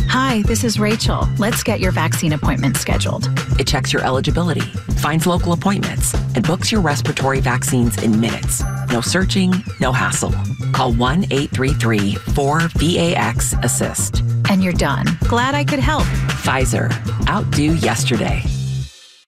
Hi, this is Rachel. Let's get your vaccine appointment scheduled. It checks your eligibility, finds local appointments, and books your respiratory vaccines in minutes. No searching, no hassle. Call 1-833-4VAX-ASSIST. And you're done. Glad I could help. Pfizer. Outdo yesterday.